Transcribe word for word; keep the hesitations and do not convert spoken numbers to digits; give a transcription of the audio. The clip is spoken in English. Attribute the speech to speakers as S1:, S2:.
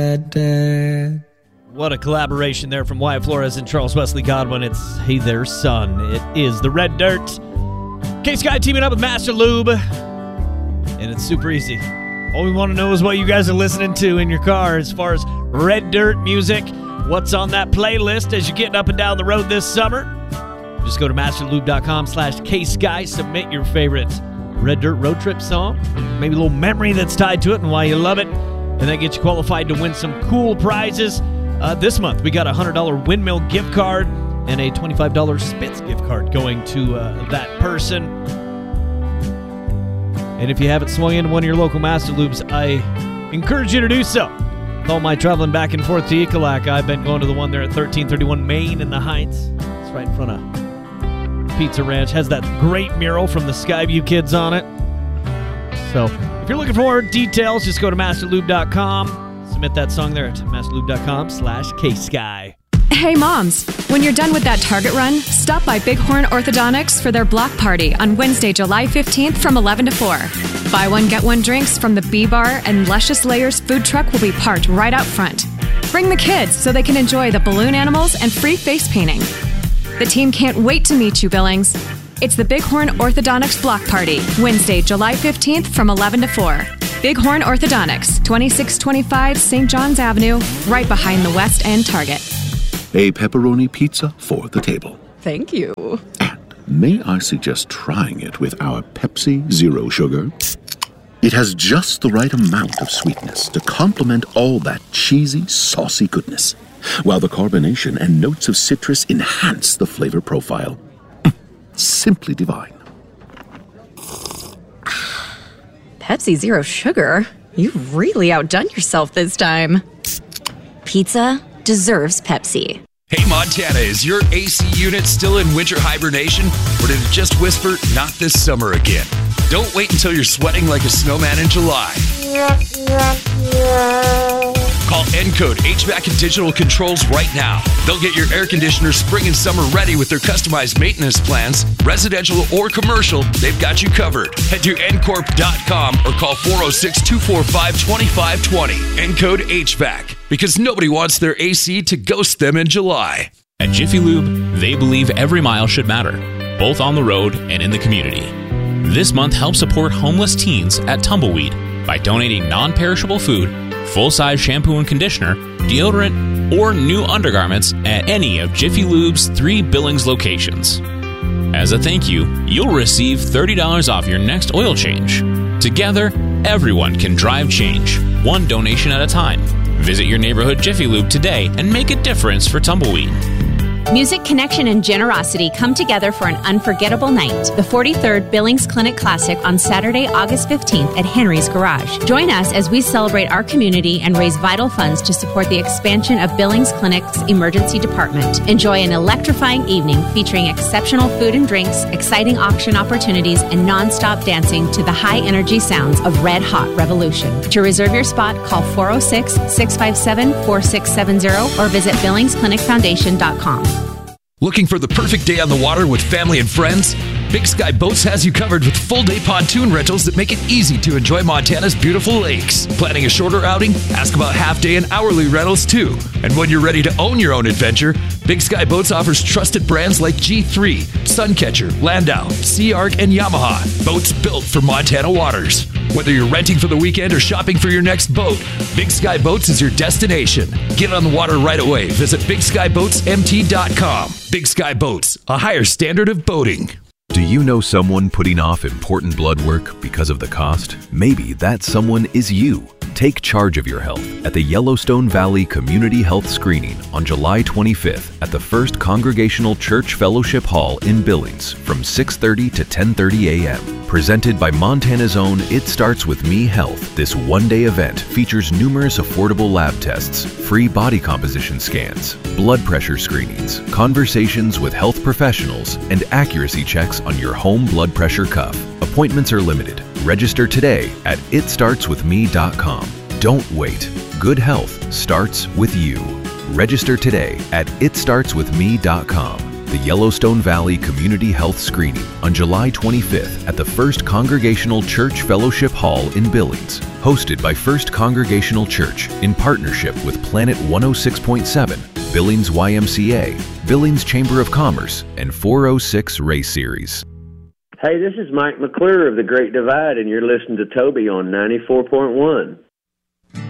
S1: What a collaboration there from Wyatt Flores and Charles Wesley Godwin. It's Hey There Son. It is the Red Dirt. K-Sky teaming up with Master Lube. And it's super easy. All we want to know is what you guys are listening to in your car as far as Red Dirt music. What's on that playlist as you're getting up and down the road this summer? Just go to masterlube.com slash K-Sky. Submit your favorite Red Dirt road trip song. Maybe a little memory that's tied to it and why you love it. And that gets you qualified to win some cool prizes. Uh, this month, we got a one hundred dollars Windmill gift card and a twenty-five dollars Spitz gift card going to uh, that person. And if you haven't swung into one of your local Master Lubes, I encourage you to do so. With all my traveling back and forth to Ecolak, I've been going to the one there at thirteen thirty-one Main in the Heights. It's right in front of Pizza Ranch. Has that great mural from the Skyview kids on it. So if you're looking for more details, just go to masterlube dot com. Submit that song there at masterlube.com slash K-Sky.
S2: Hey moms, when you're done with that Target run, stop by Bighorn Orthodontics for their block party on Wednesday, July fifteenth from eleven to four. Buy one, get one drinks from the B-Bar, and Luscious Layers food truck will be parked right out front. Bring the kids so they can enjoy the balloon animals and free face painting. The team can't wait to meet you, Billings. It's the Bighorn Orthodontics block party, Wednesday, July fifteenth from eleven to four. Bighorn Orthodontics, twenty-six twenty-five Saint John's Avenue, right behind the West End Target.
S3: A pepperoni pizza for the table.
S2: Thank you.
S3: And may I suggest trying it with our Pepsi Zero Sugar? It has just the right amount of sweetness to complement all that cheesy, saucy goodness, while the carbonation and notes of citrus enhance the flavor profile. Simply divine.
S2: Pepsi Zero Sugar? You've really outdone yourself this time.
S4: Pizza deserves Pepsi.
S5: Hey Montana, is your A C unit still in winter hibernation? Or did it just whisper, not this summer again? Don't wait until you're sweating like a snowman in July. Call Encode H V A C and Digital Controls right now. They'll get your air conditioner spring and summer ready with their customized maintenance plans. Residential or commercial, they've got you covered. Head to Encorp dot com or call four oh six, two four five, two five two zero. Encode H V A C, because nobody wants their A C to ghost them in July.
S6: At Jiffy Lube, they believe every mile should matter, both on the road and in the community. This month, help support homeless teens at Tumbleweed by donating non-perishable food, full-size shampoo and conditioner, deodorant, or new undergarments at any of Jiffy Lube's three Billings locations. As a thank you, you'll receive thirty dollars off your next oil change. Together, everyone can drive change, one donation at a time. Visit your neighborhood Jiffy Lube today and make a difference for Tumbleweed.
S7: Music, connection, and generosity come together for an unforgettable night. The forty-third Billings Clinic Classic on Saturday, August fifteenth at Henry's Garage. Join us as we celebrate our community and raise vital funds to support the expansion of Billings Clinic's emergency department. Enjoy an electrifying evening featuring exceptional food and drinks, exciting auction opportunities, and non-stop dancing to the high-energy sounds of Red Hot Revolution. To reserve your spot, call four oh six, six five seven, four six seven zero or visit billings clinic foundation dot com.
S5: Looking for the perfect day on the water with family and friends? Big Sky Boats has you covered with full-day pontoon rentals that make it easy to enjoy Montana's beautiful lakes. Planning a shorter outing? Ask about half-day and hourly rentals, too. And when you're ready to own your own adventure, Big Sky Boats offers trusted brands like G three, Suncatcher, Landau, Sea Arc, and Yamaha. Boats built for Montana waters. Whether you're renting for the weekend or shopping for your next boat, Big Sky Boats is your destination. Get on the water right away. Visit big sky boats m t dot com. Big Sky Boats, a higher standard of boating.
S8: Do you know someone putting off important blood work because of the cost? Maybe that someone is you. Take charge of your health at the Yellowstone Valley Community Health Screening on July twenty-fifth at the First Congregational Church Fellowship Hall in Billings from six thirty to ten thirty a.m. Presented by Montana's own It Starts With Me Health, this one-day event features numerous affordable lab tests, free body composition scans, blood pressure screenings, conversations with health professionals, and accuracy checks on your home blood pressure cuff. Appointments are limited. Register today at it starts with me dot com. Don't wait. Good health starts with you. Register today at it starts with me dot com. the Yellowstone Valley Community Health Screening on July twenty-fifth at the First Congregational Church Fellowship Hall in Billings, hosted by First Congregational Church in partnership with Planet one oh six point seven, Billings Y M C A, Billings Chamber of Commerce, and four oh six Race Series.
S9: Hey, this is Mike McClure of The Great Divide, and you're listening to Toby on ninety-four point one.